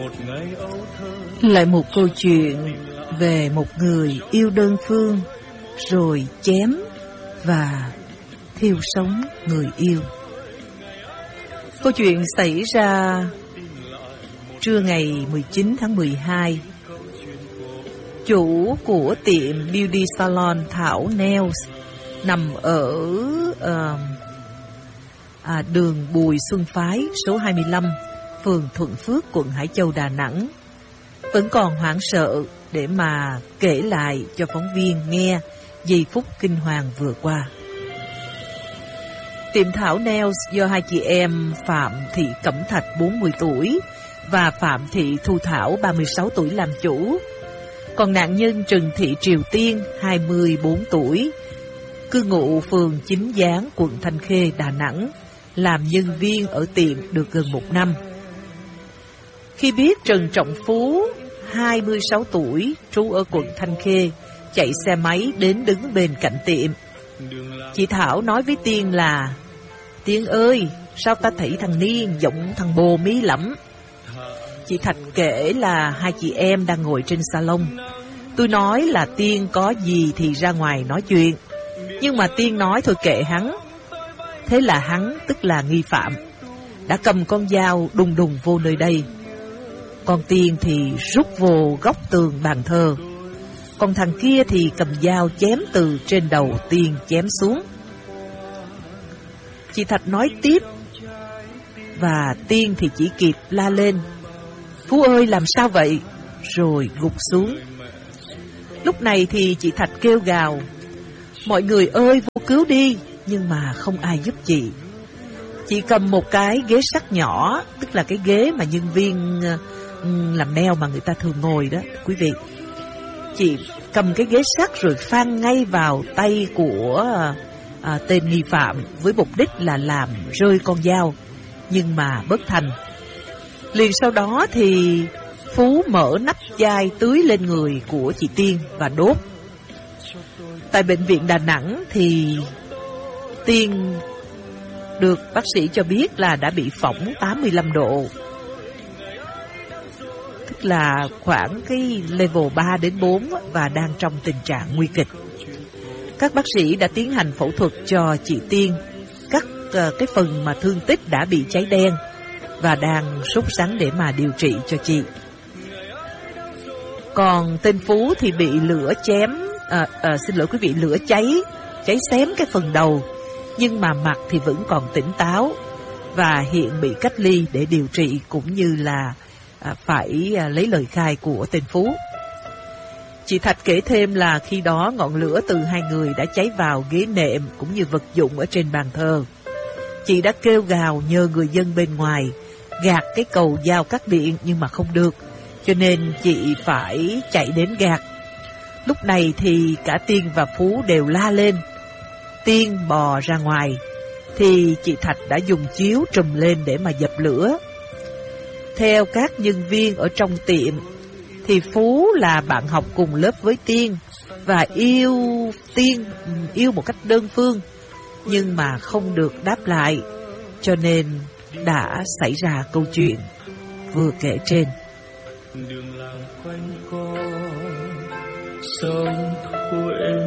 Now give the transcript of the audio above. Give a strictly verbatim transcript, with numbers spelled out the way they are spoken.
Lại một câu chuyện về một người yêu đơn phương rồi chém và thiêu sống người yêu. Câu chuyện xảy ra trưa ngày mười chín tháng mười hai. Chủ của tiệm beauty salon Thảo Nails nằm ở uh, à, đường Bùi Xuân Phái số hai mươi lăm, phường Thuận Phước, quận Hải Châu, Đà Nẵng, vẫn còn hoảng sợ để mà kể lại cho phóng viên nghe giây phút kinh hoàng vừa qua. Tiệm Thảo Nails do hai chị em Phạm Thị Cẩm Thạch bốn mươi tuổi và Phạm Thị Thu Thảo ba mươi sáu tuổi làm chủ. Còn nạn nhân Trần Thị Triều Tiên hai mươi bốn tuổi, cư ngụ phường Chính Gián, quận Thanh Khê, Đà Nẵng, làm nhân viên ở tiệm được gần một năm. Khi biết Trần Trọng Phú hai mươi sáu tuổi, trú ở quận Thanh Khê, chạy xe máy đến đứng bên cạnh tiệm, chị Thảo nói với Tiên là: "Tiên ơi, sao ta thấy thằng Niên giống thằng bồ mí lắm." Chị Thạch kể là hai chị em đang ngồi trên salon. Tôi nói là Tiên có gì thì ra ngoài nói chuyện, nhưng mà Tiên nói thôi kệ hắn. Thế là hắn, tức là nghi phạm, đã cầm con dao đùng đùng vô nơi đây. Còn Tiên thì rút vô góc tường bàn thờ. Còn thằng kia thì cầm dao chém từ trên đầu Tiên chém xuống. Chị Thạch nói tiếp, và Tiên thì chỉ kịp la lên: "Phú ơi, làm sao vậy?" rồi gục xuống. Lúc này thì chị Thạch kêu gào: "Mọi người ơi, vô cứu đi!" Nhưng mà không ai giúp chị. Chị cầm một cái ghế sắt nhỏ, tức là cái ghế mà nhân viên làm nail mà người ta thường ngồi đó, quý vị. Chị cầm cái ghế sắt rồi phang ngay vào tay của à, tên nghi phạm với mục đích là làm rơi con dao, nhưng mà bất thành. Liền sau đó thì Phú mở nắp chai tưới lên người của chị Tiên và đốt. Tại bệnh viện Đà Nẵng thì Tiên được bác sĩ cho biết là đã bị phỏng tám mươi lăm độ, tức là khoảng cái level ba đến bốn, và đang trong tình trạng nguy kịch. Các bác sĩ đã tiến hành phẫu thuật cho chị Tiên, cắt uh, cái phần mà thương tích đã bị cháy đen, và đang sốt sắng để mà điều trị cho chị. Còn tên Phú thì bị lửa chém, à, à, xin lỗi quý vị, lửa cháy, cháy xém cái phần đầu, nhưng mà mặt thì vẫn còn tỉnh táo, và hiện bị cách ly để điều trị, cũng như là à, phải à, lấy lời khai của tên Phú. Chị Thạch kể thêm là khi đó ngọn lửa từ hai người đã cháy vào ghế nệm cũng như vật dụng ở trên bàn thờ. Chị đã kêu gào nhờ người dân bên ngoài gạt cái cầu dao cắt điện, nhưng mà không được, cho nên chị phải chạy đến gạt. Lúc này thì cả Tiên và Phú đều la lên. Tiên bò ra ngoài thì chị Thạch đã dùng chiếu trùm lên để mà dập lửa. Theo các nhân viên ở trong tiệm thì Phú là bạn học cùng lớp với Tiên và yêu Tiên, yêu một cách đơn phương, nhưng mà không được đáp lại, cho nên đã xảy ra câu chuyện vừa kể trên. Đường làng quanh co sông thu êm